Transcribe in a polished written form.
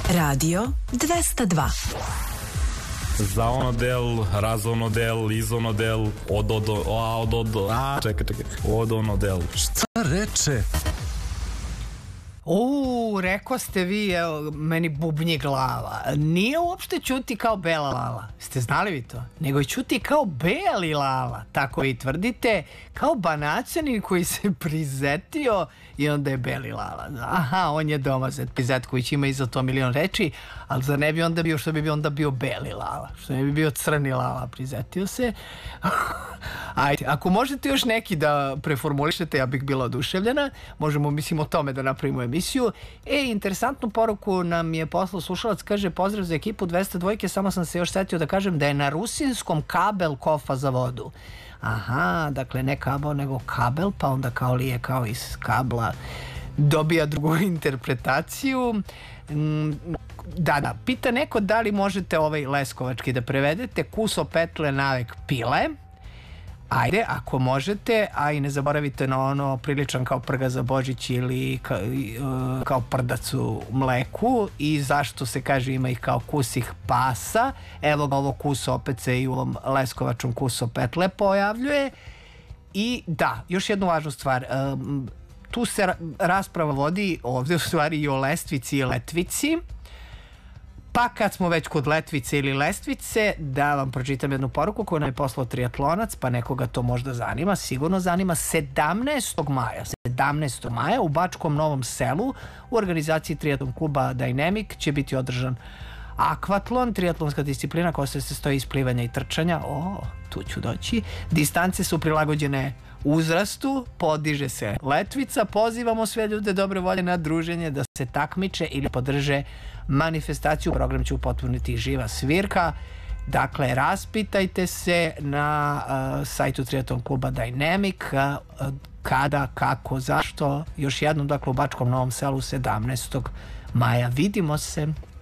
Radio 202. Zaonodel, razonodel, izonodel, odonodel. Šta reče? Rekao ste vi, evo, meni bubnji glava. Nije uopšte ćuti kao bela lala. Ste znali vi to? Nego je ćuti kao beli lala. Tako vi tvrdite, kao Banaćanin koji se prizetio i onda je beli lala. Aha, on je domazet Prizetković, ima i za to milion reči, ali zar ne bi onda bio, što bi bi onda bio beli lala? Što ne bi bio crni lala? Prizetio se. Ajde, ako možete još neki da preformulišete, ja bih bila oduševljena. Možemo, mislim, o tome da napravimo emisiju. Interesantnu poruku nam je poslao slušalac, kaže: pozdrav za ekipu 202, samo sam se još setio da kažem da je na rusinskom kabel kofa za vodu. Aha, dakle ne kabel nego kabel, pa onda kao li je kao iz kabla dobija drugu interpretaciju. Da, pita neko da li možete ovaj leskovački da prevedete: kuso petle navek pile. Ajde, ako možete, a i ne zaboravite na ono priličan kao prga za Božić ili kao prdac u mleku. I zašto se kaže ima ih kao kusih pasa. Evo ga, ovo kuso opet se i u ovom leskovačnom kuso petle pojavljuje. I da, još jednu važnu stvar, tu se rasprava vodi ovdje u stvari i o lestvici i letvici. Pa kad smo već kod letvice ili lestvice, da vam pročitam jednu poruku koju nam je poslao triatlonac, pa nekoga to možda zanima, sigurno zanima. 17. maja u Bačkom Novom Selu u organizaciji triatlon kluba Dynamic će biti održan akvatlon, triatlonska disciplina koja se sastoji iz plivanja i trčanja. Tu ću doći. Distance su prilagođene uzrastu, podiže se letvica, pozivamo sve ljude dobre volje na druženje da se takmiče ili podrže manifestaciju. Program će upotpuniti živa svirka. Dakle, raspitajte se na sajtu triatlon kluba Dynamic kada, kako, zašto. Još jednom, dakle, u Bačkom Novom Selu 17. maja. Vidimo se.